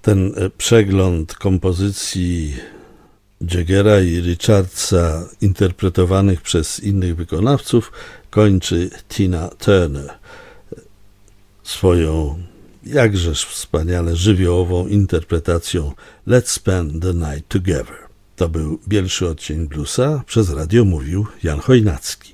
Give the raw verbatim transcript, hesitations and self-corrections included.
Ten przegląd kompozycji Jaggera i Richardsa interpretowanych przez innych wykonawców kończy Tina Turner swoją jakżeż wspaniale żywiołową interpretacją Let's Spend the Night Together. To był Bielszy Odcień Bluesa, przez radio mówił Jan Chojnacki.